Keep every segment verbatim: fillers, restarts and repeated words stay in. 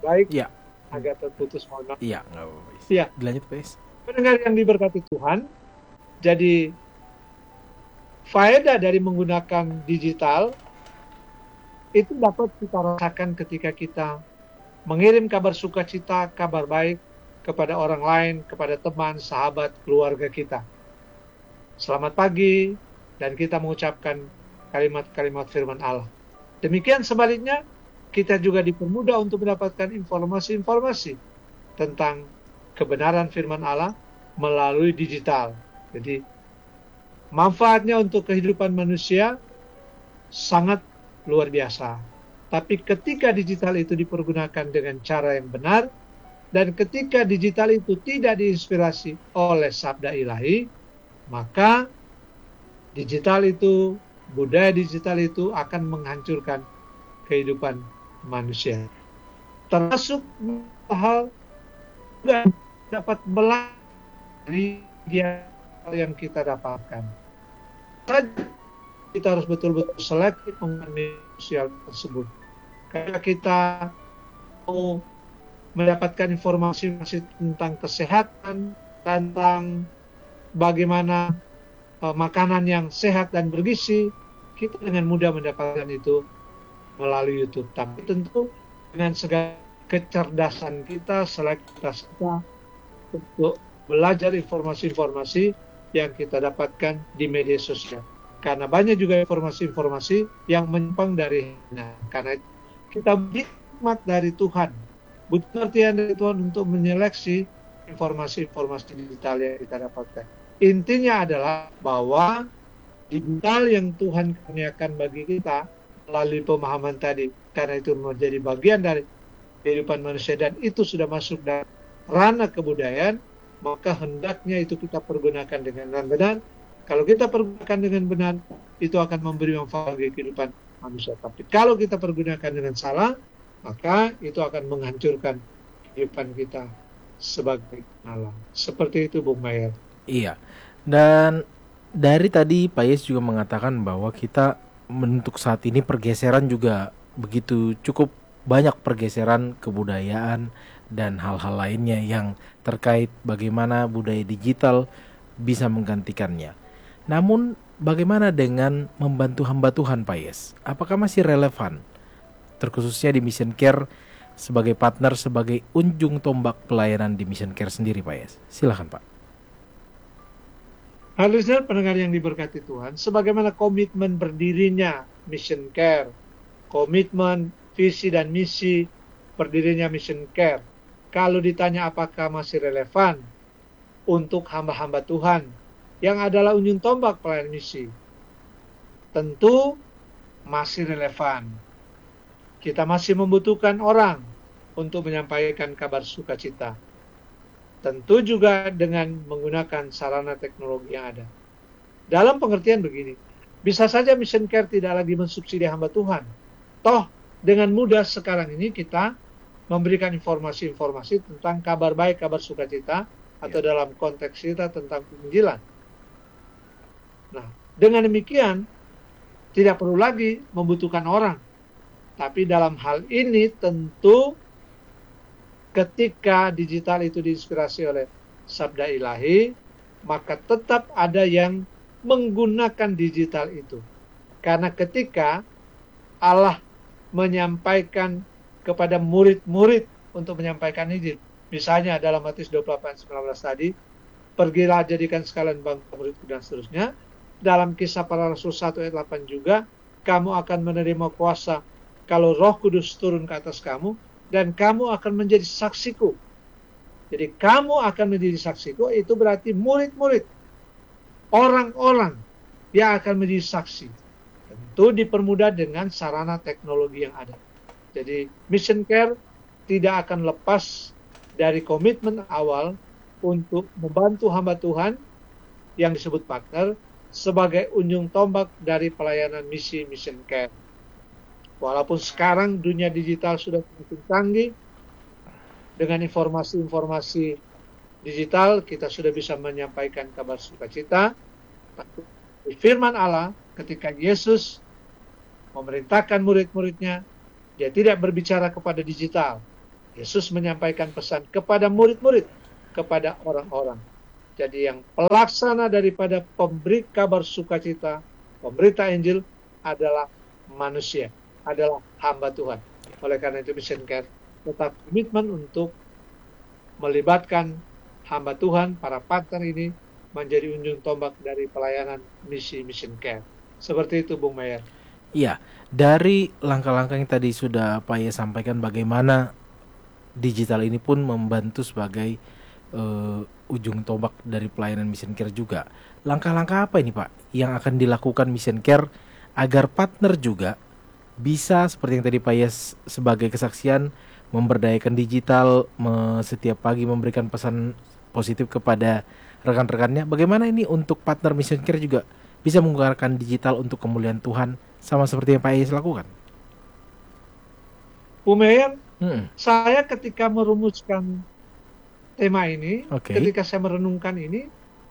baik, Iya. agak terputus, mohon maaf. Iya, nggak apa-apa. Iya. Dilanjut, Pak Yes. Pendengar yang diberkati Tuhan, jadi faedah dari menggunakan digital itu dapat kita rasakan ketika kita mengirim kabar sukacita, kabar baik kepada orang lain, kepada teman, sahabat, keluarga kita. Selamat pagi, dan kita mengucapkan kalimat-kalimat firman Allah. Demikian sebaliknya, kita juga dipermudah untuk mendapatkan informasi-informasi tentang kebenaran firman Allah melalui digital. Jadi, manfaatnya untuk kehidupan manusia sangat luar biasa. Tapi ketika digital itu dipergunakan dengan cara yang benar, dan ketika digital itu tidak diinspirasi oleh sabda ilahi, maka digital itu, budaya digital itu akan menghancurkan kehidupan manusia. Termasuk hal juga dapat belajar dari dia yang kita dapatkan. Kita harus betul-betul selektif menggunakan media sosial tersebut. Karena kita mau mendapatkan informasi tentang kesehatan, tentang bagaimana uh, makanan yang sehat dan bergizi, kita dengan mudah mendapatkan itu melalui YouTube. Tapi tentu dengan segala kecerdasan kita, selektivitas kita untuk belajar informasi-informasi yang kita dapatkan di media sosial. Karena banyak juga informasi-informasi yang menyimpang dari, nah, karena kita hikmat dari Tuhan, butuh pengertian dari Tuhan untuk menyeleksi informasi-informasi digital yang kita dapatkan. Intinya adalah bahwa digital yang Tuhan kurniakan bagi kita melalui pemahaman tadi, karena itu menjadi bagian dari kehidupan manusia dan itu sudah masuk dalam ranah kebudayaan, maka hendaknya itu kita pergunakan dengan benar. Kalau kita pergunakan dengan benar, itu akan memberi manfaat bagi kehidupan manusia. Tapi kalau kita pergunakan dengan salah, maka itu akan menghancurkan kehidupan kita sebagai Allah. Seperti itu, Bung Mayer. Iya. Dan dari tadi Pak Yes juga mengatakan bahwa kita untuk saat ini pergeseran juga begitu cukup banyak pergeseran kebudayaan dan hal-hal lainnya yang terkait bagaimana budaya digital bisa menggantikannya. Namun bagaimana dengan membantu hamba Tuhan, Pak Yes? Apakah masih relevan? Terkhususnya di Mission Care sebagai partner, sebagai unjung tombak pelayanan di Mission Care sendiri, Pak Yes. Silakan, Pak. Harusnya pendengar yang diberkati Tuhan, sebagaimana komitmen berdirinya Mission Care, komitmen, visi dan misi berdirinya Mission Care, kalau ditanya apakah masih relevan untuk hamba-hamba Tuhan yang adalah unjung tombak pelayanan misi, tentu masih relevan. Kita masih membutuhkan orang untuk menyampaikan kabar sukacita. Tentu juga dengan menggunakan sarana teknologi yang ada. Dalam pengertian begini, bisa saja Mission Care tidak lagi mensubsidi hamba Tuhan. Toh, dengan mudah sekarang ini kita memberikan informasi-informasi tentang kabar baik, kabar sukacita, atau dalam konteks kita tentang penginjilan. Nah, dengan demikian, tidak perlu lagi membutuhkan orang. Tapi dalam hal ini tentu ketika digital itu diinspirasi oleh sabda ilahi, maka tetap ada yang menggunakan digital itu. Karena ketika Allah menyampaikan kepada murid-murid untuk menyampaikan Injil, misalnya dalam Matius dua puluh delapan sembilan belas tadi, pergilah jadikan sekalian bangsa muridku dan seterusnya. Dalam Kisah Para Rasul satu ayat delapan juga, kamu akan menerima kuasa kalau Roh Kudus turun ke atas kamu, dan kamu akan menjadi saksiku. Jadi kamu akan menjadi saksiku, itu berarti murid-murid, orang-orang yang akan menjadi saksi. Tentu dipermudah dengan sarana teknologi yang ada. Jadi Mission Care tidak akan lepas dari komitmen awal untuk membantu hamba Tuhan yang disebut partner sebagai unjung tombak dari pelayanan misi Mission Care. Walaupun sekarang dunia digital sudah semakin canggih, dengan informasi-informasi digital kita sudah bisa menyampaikan kabar sukacita. Di firman Allah, ketika Yesus memerintahkan murid-muridnya, dia tidak berbicara kepada digital, Yesus menyampaikan pesan kepada murid-murid, kepada orang-orang. Jadi yang pelaksana daripada pemberi kabar sukacita, pemberita Injil adalah manusia, adalah hamba Tuhan. Oleh karena itu Mission Care tetap komitmen untuk melibatkan hamba Tuhan, para partner ini menjadi ujung tombak dari pelayanan misi Mission Care. Seperti itu Bung Mayer. Iya, dari langkah-langkah yang tadi sudah Pak Ye sampaikan, bagaimana digital ini pun membantu sebagai uh, ujung tombak dari pelayanan Mission Care juga. Langkah-langkah apa ini Pak yang akan dilakukan Mission Care agar partner juga bisa seperti yang tadi Pak Ye sebagai kesaksian memberdayakan digital, me, setiap pagi memberikan pesan positif kepada rekan-rekannya. Bagaimana ini untuk partner Mission Care juga bisa menggunakan digital untuk kemuliaan Tuhan sama seperti yang Pak Ye lakukan? Bu Mayer, Hmm. saya ketika merumuskan tema ini, Oke. ketika saya merenungkan ini,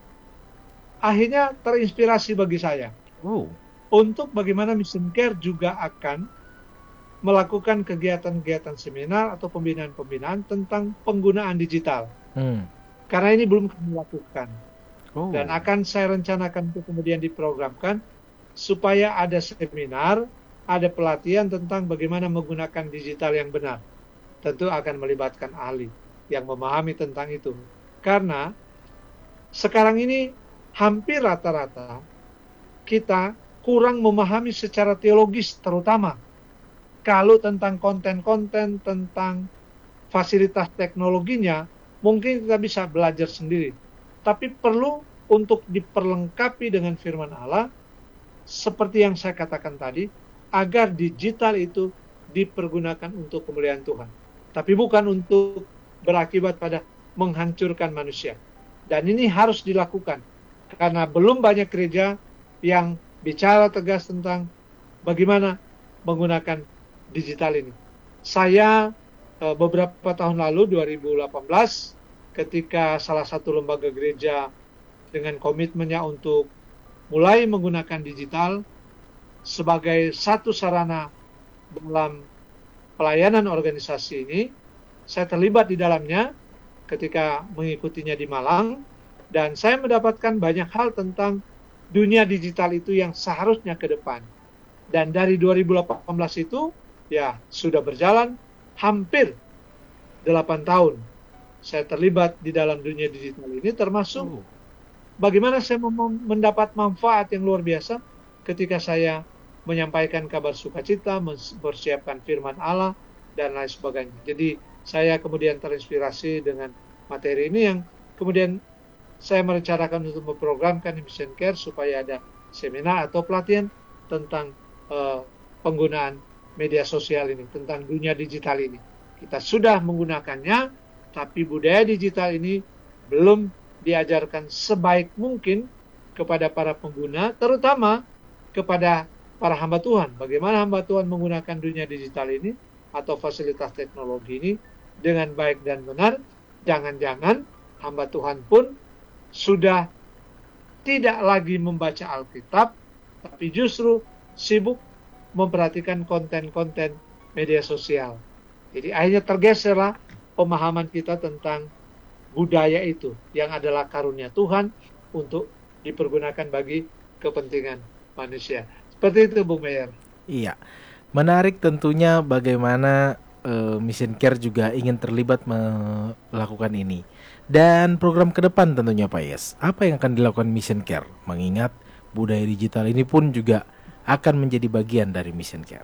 akhirnya terinspirasi bagi saya Wow. untuk bagaimana Mission Care juga akan melakukan kegiatan-kegiatan seminar atau pembinaan-pembinaan tentang penggunaan digital. Hmm. Karena ini belum kami lakukan. Oh. Dan akan saya rencanakan untuk kemudian diprogramkan supaya ada seminar, ada pelatihan tentang bagaimana menggunakan digital yang benar. Tentu akan melibatkan ahli yang memahami tentang itu. Karena sekarang ini hampir rata-rata kita kurang memahami secara teologis, terutama kalau tentang konten-konten, tentang fasilitas teknologinya, mungkin kita bisa belajar sendiri. Tapi perlu untuk diperlengkapi dengan firman Allah, seperti yang saya katakan tadi, agar digital itu dipergunakan untuk kemuliaan Tuhan. Tapi bukan untuk berakibat pada menghancurkan manusia. Dan ini harus dilakukan. Karena belum banyak gereja yang bicara tegas tentang bagaimana menggunakan digital ini. Saya beberapa tahun lalu, dua ribu delapan belas, ketika salah satu lembaga gereja dengan komitmennya untuk mulai menggunakan digital sebagai satu sarana dalam pelayanan organisasi ini, saya terlibat di dalamnya ketika mengikutinya di Malang, dan saya mendapatkan banyak hal tentang dunia digital itu yang seharusnya ke depan. Dan dari dua ribu delapan belas itu, ya sudah berjalan hampir delapan tahun. Saya terlibat di dalam dunia digital ini, termasuk oh. bagaimana saya mem- mendapat manfaat yang luar biasa ketika saya menyampaikan kabar sukacita, mempersiapkan firman Allah, dan lain sebagainya. Jadi saya kemudian terinspirasi dengan materi ini yang kemudian saya merencanakan untuk memprogramkan di Mission Care supaya ada seminar atau pelatihan tentang uh, penggunaan media sosial ini, tentang dunia digital ini. Kita sudah menggunakannya, tapi budaya digital ini belum diajarkan sebaik mungkin kepada para pengguna, terutama kepada para hamba Tuhan. Bagaimana hamba Tuhan menggunakan dunia digital ini atau fasilitas teknologi ini dengan baik dan benar. Jangan-jangan hamba Tuhan pun sudah tidak lagi membaca Alkitab, tapi justru sibuk memperhatikan konten-konten media sosial. Jadi akhirnya tergeserlah pemahaman kita tentang budaya itu yang adalah karunia Tuhan untuk dipergunakan bagi kepentingan manusia. Seperti itu Bung Mayer. Iya, menarik tentunya bagaimana uh, Mission Care juga ingin terlibat melakukan ini. Dan program ke depan tentunya Pak Yes, apa yang akan dilakukan Mission Care? Mengingat budaya digital ini pun juga akan menjadi bagian dari Mission Care.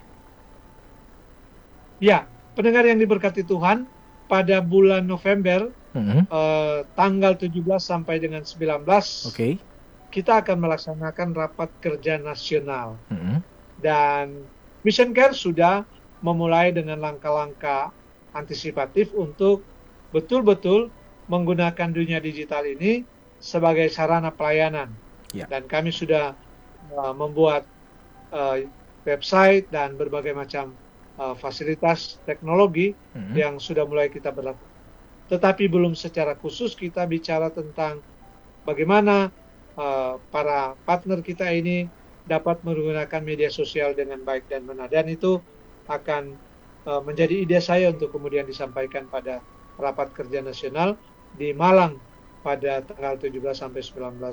Ya, pendengar yang diberkati Tuhan, pada bulan November, mm-hmm. uh, tanggal tujuh belas sampai dengan sembilan belas, okay. kita akan melaksanakan rapat kerja nasional. Mm-hmm. Dan Mission Care sudah memulai dengan langkah-langkah antisipatif untuk betul-betul menggunakan dunia digital ini sebagai sarana pelayanan. Yeah. Dan kami sudah uh, membuat uh, website dan berbagai macam uh, fasilitas teknologi mm-hmm. yang sudah mulai kita berlakukan. Tetapi belum secara khusus kita bicara tentang bagaimana uh, para partner kita ini dapat menggunakan media sosial dengan baik dan benar. Dan itu akan uh, menjadi ide saya untuk kemudian disampaikan pada rapat kerja nasional di Malang pada tanggal tujuh belas sampai sembilan belas